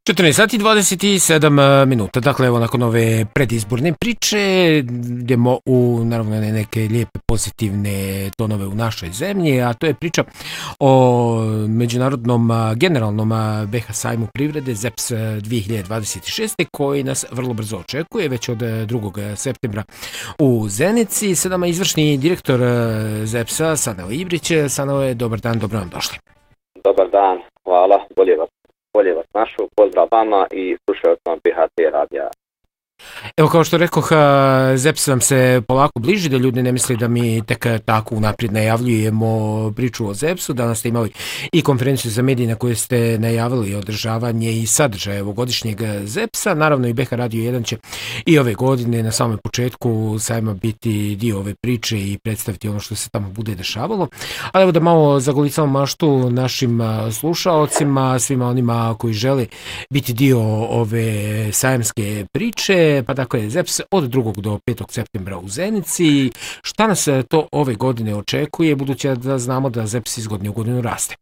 14 sati 27 minuta, dakle evo nakon ove predizborne priče idemo u naravno neke lijepe pozitivne tonove u našoj zemlji, a to je priča o međunarodnom generalnom BH sajmu privrede ZEPS 2026. koji nas vrlo brzo očekuje, već od 2. septembra u Zenici. Sa nama izvršni direktor ZEPS-a Saneo Ibrić. Saneo, dobar dan, dobro nam došli. Dobar dan, hvala, bolje vas našao, pozdrav vama i slušalcima BHT radija. Evo, kao što rekoh, ZEPS vam se polako bliži, da ljudi ne misli da mi tek tako unaprijed najavljujemo priču o ZEPS-u. Danas ste imali i konferenciju za medije na kojoj ste najavili održavanje i sadržaje ovogodišnjeg ZEPS-a. Naravno i BH Radio 1 će i ove godine na samom početku sajma biti dio ove priče i predstaviti ono što se tamo bude dešavalo. Ali evo da malo zagolicamo maštu našim slušaocima, svima onima koji žele biti dio ove sajamske priče. Pa dakle, ZEPS od 2. do 5. septembra u Zenici. Šta nas to ove godine očekuje, budući da znamo da ZEPS iz godine u godinu raste?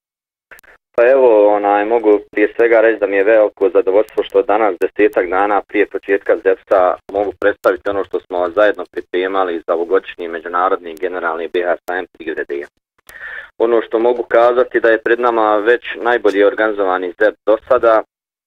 Pa evo, mogu prije svega reći da mi je veliko zadovoljstvo što danas 10 dana prije početka ZEPS-a mogu predstaviti ono što smo zajedno pripremali za ovogodišnji međunarodni generalni BH sajam privrede. Ono što mogu kazati da je pred nama već najbolji organizovani ZEPS do sada.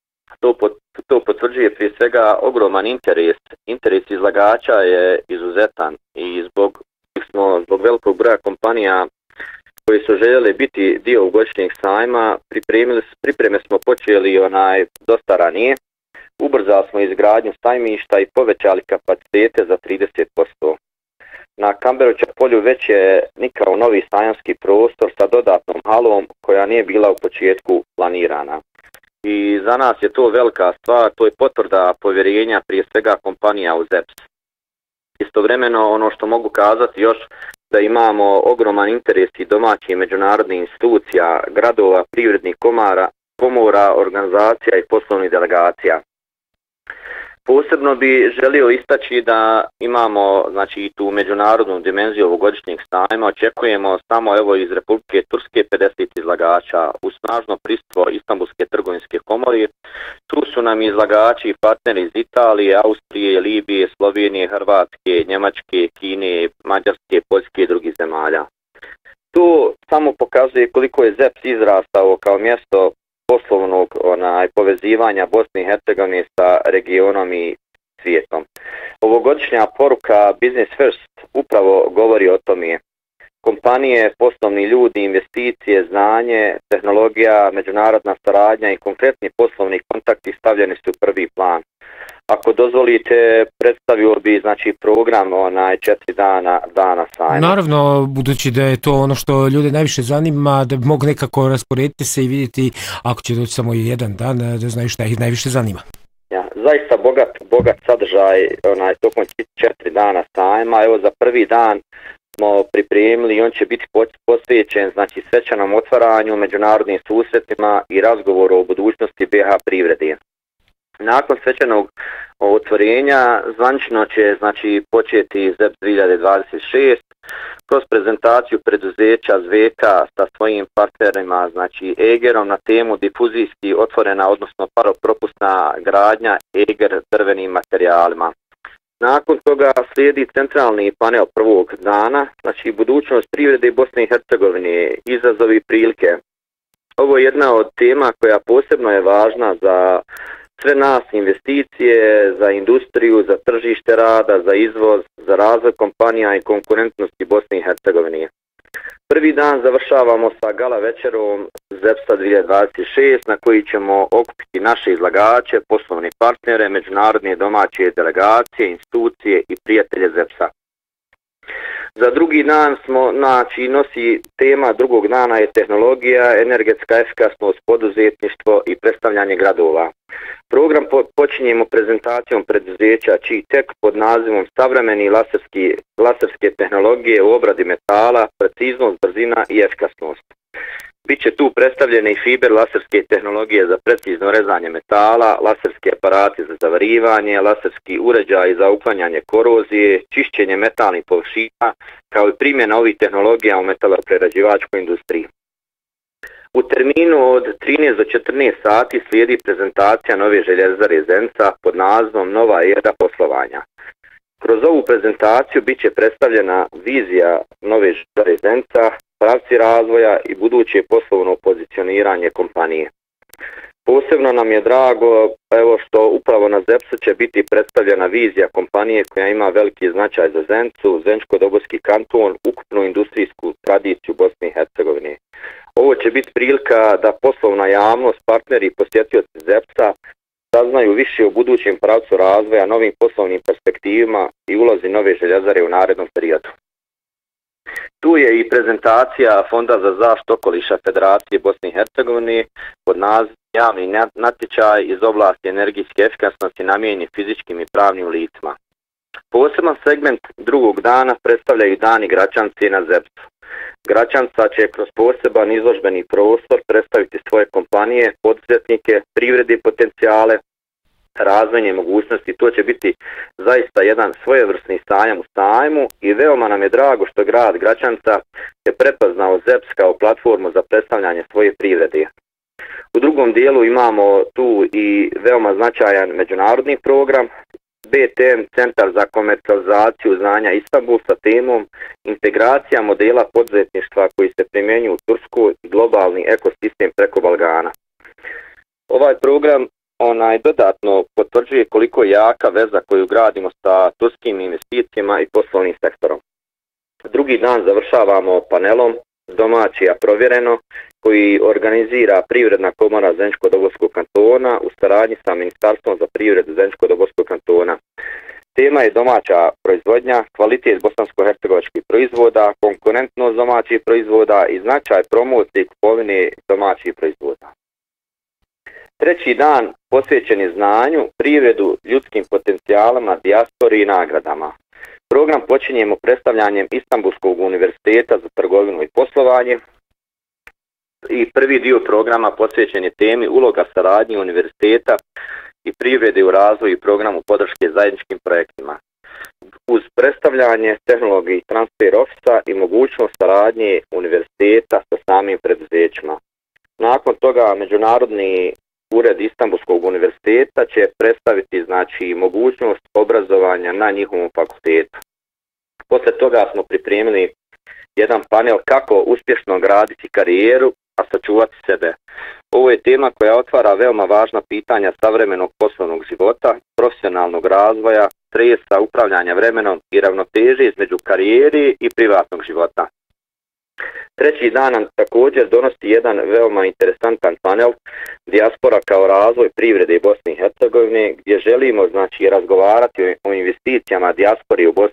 To potvrđuje prije svega ogroman interes izlagača je izuzetan i zbog velikog broja kompanija koji su željeli biti dio ovogodišnjeg sajma, pripreme smo počeli dosta ranije, ubrzali smo izgradnju sajmišta i povećali kapacitete za 30%. Na Kamberoća polju već je nikao novi sajamski prostor sa dodatnom halom koja nije bila u početku planirana. I za nas je to velika stvar, to je potvrda povjerenja prije svega kompanija u ZEPS. Istovremeno ono što mogu kazati još da imamo ogroman interes i domaćih i međunarodnih institucija, gradova, privrednih komora, organizacija i poslovnih delegacija. Posebno bi želio istaći da imamo i tu međunarodnu dimenziju ovogodišnjeg sajma. Očekujemo samo evo iz Republike Turske 50 izlagača u snažno prisustvo Istanbulske trgovinske komore. Tu su nam izlagači i partneri iz Italije, Austrije, Libije, Slovenije, Hrvatske, Njemačke, Kine, Mađarske, Poljske i drugih zemalja. To samo pokazuje koliko je ZEPS izrastao kao mjesto poslovnog povezivanja Bosne i Hercegovine sa regionom i svijetom. Ovogodišnja poruka Business First upravo govori o tome. Kompanije, poslovni ljudi, investicije, znanje, tehnologija, međunarodna saradnja i konkretni poslovni kontakti stavljeni su u prvi plan. Ako dozvolite, predstavio bi program 4 dana sajma. Naravno, budući da je to ono što ljude najviše zanima, da bi mogu nekako rasporediti se i vidjeti, ako će doći samo jedan dan, da znaju šta ih najviše zanima. Ja, zaista bogat sadržaj tokom 4 dana sajma. Evo za prvi dan smo pripremili i on će biti posvećen svečanom otvaranju, međunarodnim susretima i razgovoru o budućnosti BH privrede. Nakon svečanog otvorenja zvanično će početi ZEPS 2026 kroz prezentaciju preduzeća Zveka sa svojim partnerima, Egerom na temu difuzijski otvorena, odnosno paropropusna gradnja Eger drvenim materijalima. Nakon toga slijedi centralni panel prvog dana, budućnost privrede Bosne i Hercegovine, izazovi i prilike. Ovo je jedna od tema koja posebno je važna za sve nas, investicije, za industriju, za tržište rada, za izvoz, za razvoj kompanija i konkurentnosti Bosne i Hercegovine. Prvi dan završavamo sa gala večerom ZEPS-a 2026 na koji ćemo okupiti naše izlagače, poslovne partnere, međunarodne i domaće delegacije, institucije i prijatelje ZEPS-a. Za drugi dan nosi tema drugog dana je tehnologija, energetska efikasnost, poduzetništvo i predstavljanje gradova. Program počinjemo prezentacijom preduzeća Čitek pod nazivom Savremeni laserske tehnologije u obradi metala, preciznost, brzina i efikasnost. Biće tu predstavljene i fiber laserske tehnologije za precizno rezanje metala, laserski aparati za zavarivanje, laserski uređaji za uklanjanje korozije, čišćenje metalnih površina, kao i primjena ovih tehnologija u metaloprerađivačkoj industriji. U terminu od 13 do 14 sati slijedi prezentacija nove željezare Zenica pod nazivom Nova era poslovanja. Kroz ovu prezentaciju bit će predstavljena vizija nove željezare Zenica, pravci razvoja i buduće poslovno pozicioniranje kompanije. Posebno nam je drago što upravo na ZEPS-u će biti predstavljena vizija kompanije koja ima veliki značaj za Zenicu, Zeničko-Dobojski kanton, ukupnu industrijsku tradiciju Bosne i Hercegovine. Ovo će biti prilika da poslovna javnost, partneri i posjetioci ZEPS-a saznaju više o budućem pravcu razvoja, novim poslovnim perspektivima i ulozi nove željezare u narednom periodu. Tu je i prezentacija Fonda za zaštitu okoliša Federacije Bosne i Hercegovine pod nazivom Javni natječaj iz oblasti energijske efikasnosti namijenjen fizičkim i pravnim licima. Poseban segment drugog dana predstavljaju dani Gračanci na ZEPS-u. Gračanca će kroz poseban izložbeni prostor predstaviti svoje kompanije, poduzetnike, privrede potencijale, razvojne mogućnosti. To će biti zaista jedan svojevrsni sajam u sajmu i veoma nam je drago što grad Gračanca je prepoznao ZEPS kao platformu za predstavljanje svoje privrede. U drugom dijelu imamo tu i veoma značajan međunarodni program, BTM, Centar za komercijalizaciju znanja Istanbul sa temom integracija modela poduzetništva koji se primjenjuju u Turskoj i globalni ekosistem preko Balkana. Ovaj program dodatno potvrđuje koliko je jaka veza koju gradimo sa turskim investicijama i poslovnim sektorom. Drugi dan završavamo panelom Domaći a provjereno koji organizira Privredna komora Zeničko-Dobojskog kantona u saradnji sa Ministarstvom za privredu Zeničko-Dobojskog kantona. Tema je domaća proizvodnja, kvalitet bosansko-hercegovačkih proizvoda, konkurentnost domaćih proizvoda i značaj promocije i kupovine domaćih proizvoda. Treći dan posvećen je znanju, privredu, ljudskim potencijalama, dijaspori i nagradama. Program počinjemo predstavljanjem Istanbulskog univerziteta za trgovinu i poslovanje i prvi dio programa posvećen je temi uloga saradnje univerziteta i privrede u razvoju i programu podrške zajedničkim projektima. Uz predstavljanje tehnologije transfer ofisa i mogućnost saradnje univerziteta sa samim preduzećima. Nakon toga Međunarodni ured Istanbulskog univerziteta će predstaviti mogućnost obrazovanja na njihovom fakultetu. Poslije toga smo pripremili jedan panel kako uspješno graditi karijeru, a sačuvati sebe. Ovo je tema koja otvara veoma važna pitanja savremenog poslovnog života, profesionalnog razvoja, stresa, upravljanja vremenom i ravnoteže između karijere i privatnog života. Treći dan nam također donosi jedan veoma interesantan panel Dijaspora kao razvoj privrede Bosne i Hercegovine gdje želimo razgovarati o investicijama dijaspori u Bosni